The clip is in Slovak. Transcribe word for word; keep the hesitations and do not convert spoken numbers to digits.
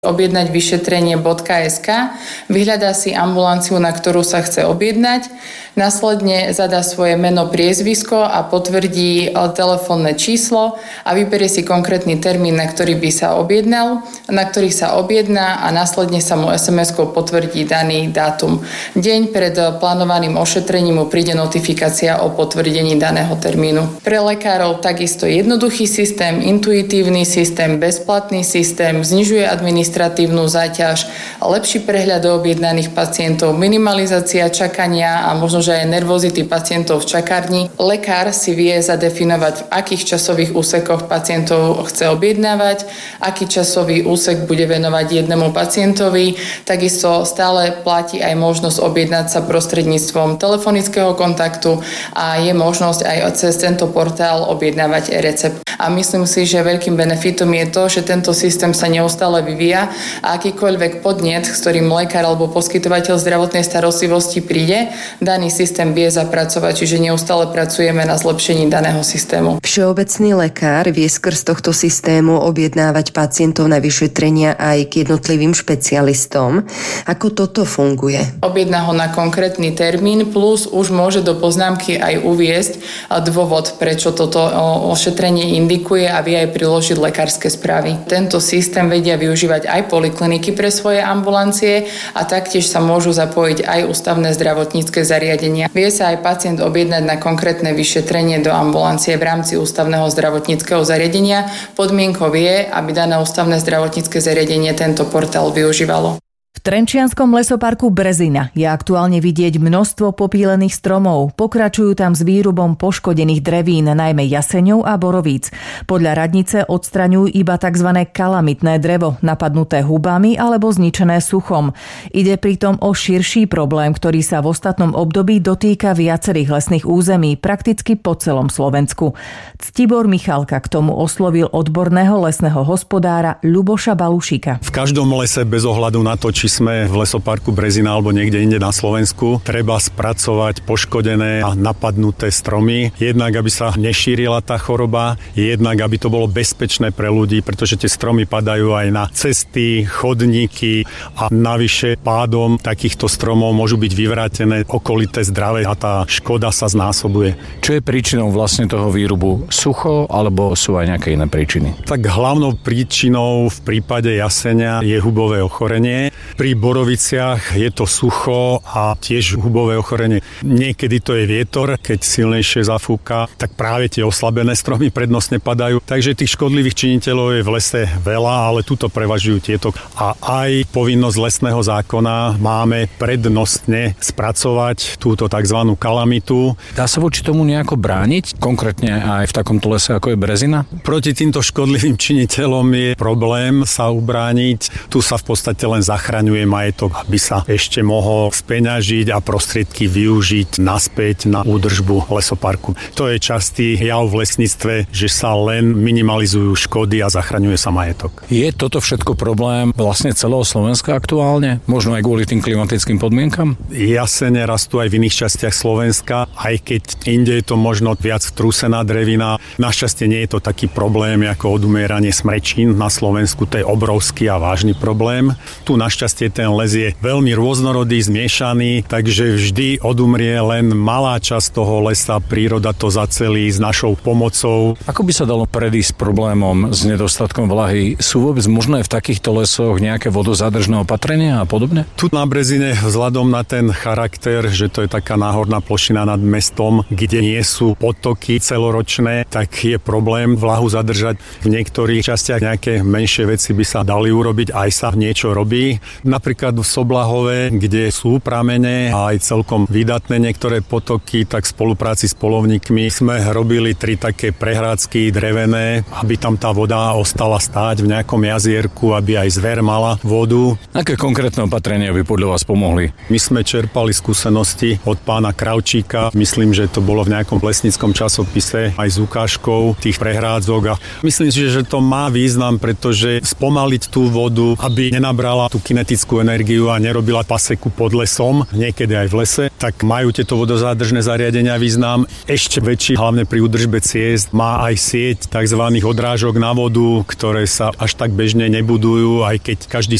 objednať vyšetrenie bodka es ká, vyhľadá si ambulanciu, na ktorú sa chce objednať, následne zadá svoje meno, priezvisko a potvrdí telefónne číslo a vyberie si konkrétny termín, na ktorý by sa objednal, na ktorý sa objedná a následne sa mu es em eskou potvrdí daný dátum. Deň pred plánovaným ošetrením mu príde notifikácia o potvrdení daného termínu. Pre lekárov takisto jednoduchý systém, intuitívny systém, bezplatný systém, znižuje administratívnu administratívnu záťaž, lepší prehľad do objednaných pacientov, minimalizácia čakania a možno, že aj nervozity pacientov v čakárni. Lekár si vie zadefinovať, v akých časových úsekoch pacientov chce objednávať, aký časový úsek bude venovať jednému pacientovi. Takisto stále platí aj možnosť objednať sa prostredníctvom telefonického kontaktu a je možnosť aj cez tento portál objednávať e-recept. A myslím si, že veľkým benefitom je to, že tento systém sa neustále vyvíja a akýkoľvek podnet, s ktorým lekár alebo poskytovateľ zdravotnej starostlivosti príde, daný systém vie zapracovať, čiže neustále pracujeme na zlepšení daného systému. Všeobecný lekár vie skrz tohto systému objednávať pacientov na vyšetrenia aj k jednotlivým špecialistom. Ako toto funguje? Objedná ho na konkrétny termín, plus už môže do poznámky aj uviesť dôvod, prečo toto ošetrenie indikuje a vie aj priložiť lekárske správy. Tento systém vedia využívať aj polikliniky pre svoje ambulancie a taktiež sa môžu zapojiť aj ústavné zdravotnícke zariadenia. Vie sa aj pacient objednať na konkrétne vyšetrenie do ambulancie v rámci ústavného zdravotníckeho zariadenia. Podmienkou je, aby dané ústavné zdravotnícke zariadenie tento portál využívalo. V Trenčianskom lesoparku Brezina je aktuálne vidieť množstvo popílených stromov. Pokračujú tam s výrubom poškodených drevín, najmä jaseňov a borovíc. Podľa radnice odstraňujú iba tzv. Kalamitné drevo, napadnuté hubami alebo zničené suchom. Ide pritom o širší problém, ktorý sa v ostatnom období dotýka viacerých lesných území, prakticky po celom Slovensku. Ctibor Michalka k tomu oslovil odborného lesného hospodára Ľuboša Balušika. V každom lese bez ohľadu na to, či sme v lesoparku Brezina alebo niekde inde na Slovensku, treba spracovať poškodené a napadnuté stromy. Jednak, aby sa nešírila tá choroba, jednak, aby to bolo bezpečné pre ľudí, pretože tie stromy padajú aj na cesty, chodníky a navyše pádom takýchto stromov môžu byť vyvrátené okolité zdravie a tá škoda sa znásobuje. Čo je príčinou vlastne toho výrubu? Sucho alebo sú aj nejaké iné príčiny? Tak hlavnou príčinou v prípade jasenia je hubové ochorenie. Pri boroviciach je to sucho a tiež hubové ochorenie. Niekedy to je vietor, keď silnejšie zafúka, tak práve tie oslabené stromy prednostne padajú. Takže tých škodlivých činiteľov je v lese veľa, ale tuto prevažujú tieto. A aj povinnosť lesného zákona máme prednostne spracovať túto tzv. Kalamitu. Dá sa voči tomu nejako brániť? Konkrétne aj v takomto lese, ako je Brezina? Proti týmto škodlivým činiteľom je problém sa ubrániť. Tu sa v podstate len zachraňuje majetok, aby sa ešte mohol speňažiť a prostriedky využiť naspäť na údržbu lesoparku. To je častý jav v lesníctve, že sa len minimalizujú škody a zachraňuje sa majetok. Je toto všetko problém vlastne celého Slovenska aktuálne? Možno aj kvôli tým klimatickým podmienkam? Jasene rastú aj v iných častiach Slovenska, aj keď inde je to možno viac trúsená drevina. Našťastie nie je to taký problém ako odumieranie smrečín na Slovensku. To je obrovský a vážny problém. Tu našťastie ten les je veľmi rôznorodý, zmiešaný, takže vždy odumrie len malá časť toho lesa, príroda to zacelí s našou pomocou. Ako by sa dalo predísť problémom s nedostatkom vlahy? Sú vôbec možné v takýchto lesoch nejaké vodozádržné opatrenia a podobne? Tu na Brezine vzhľadom na ten charakter, že to je taká náhorná plošina nad mestom, kde nie sú potoky celoročné, tak je problém vlahu zadržať. V niektorých častiach nejaké menšie veci by sa dali urobiť, aj sa niečo robí. Napríklad v Soblahove, kde sú pramene a aj celkom vydatné niektoré potoky, tak v spolupráci s poľovníkmi sme robili tri také prehrádzky drevené, aby tam tá voda ostala stáť v nejakom jazierku, aby aj zver mala vodu. Aké konkrétne opatrenia by podľa vás pomohli? My sme čerpali skúsenosti od pána Kravčíka. Myslím, že to bolo v nejakom lesníckom časopise aj s ukážkou tých prehrádzok a myslím si, že to má význam, pretože spomaliť tú vodu, aby nenabrala tú kinetickú elektrickú energiu a nerobila paseku pod lesom, niekedy aj v lese, tak majú tieto vodozádržné zariadenia význam. Ešte väčší, hlavne pri údržbe ciest, má aj sieť tzv. Odrážok na vodu, ktoré sa až tak bežne nebudujú, aj keď každý